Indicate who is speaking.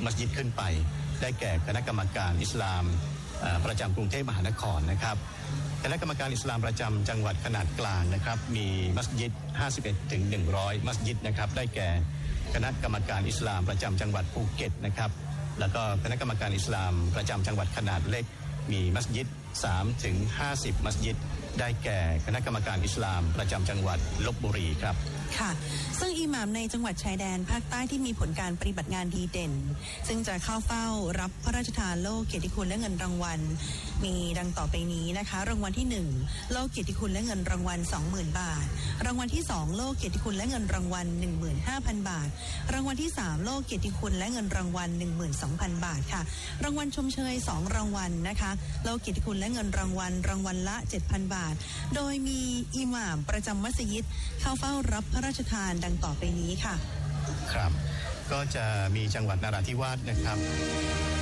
Speaker 1: มัสยิดขึ้นไปได้แก่คณะกรรมการอิสลามประจำกรุงเทพมหานครนะครับคณะกรรมการอิสลามประจำจังหวัดขนาดกลางนะครับมีมัสยิด51ถึง100มัสยิดนะครับได้แก่คณะกรรมการอิสลามประจำจังหวัดภูเก็ตนะครับแล้วก็คณะกรรมการอิสลามประจำจังหวัดขนาดเล็กมีมัสยิด3ถึง50มัสยิดได้แก่คณะกรรมการอิสลามประจำจังหวัดลพบุรีครับ
Speaker 2: ค่ะซึ่งอิหม่ามในจังหวัดชายแดนภาคใต้ที่มีผลการปฏิบัติงานดีเด่นซึ่งจะเข้าเฝ้ารับพระราชทานโล่เกียรติคุณและเงินรางวัลมีดังต่อไปนี้นะคะรางวัลที่1โล่เกียรติคุณและเงินรางวัล 20,000 บาทรางวัลที่2โล่เกียรติคุณและเงินรางวัล 15,000 บาทรางวัลที่3โล่เกียรติคุณและเงินรางวัล 12,000 บาทค่ะรางวัลชมเชย2รางวัลนะคะโล่เกียรติคุณและเงินรางวัลละ 7,000 บาทโดยมีอิหม่ามประจำมัสยิดเข้าเฝ้ารับพระราชทานดังต่อไปนี้ค่ะ
Speaker 1: ครับก็จะมีจังหวัดนราธิวาสนะครับ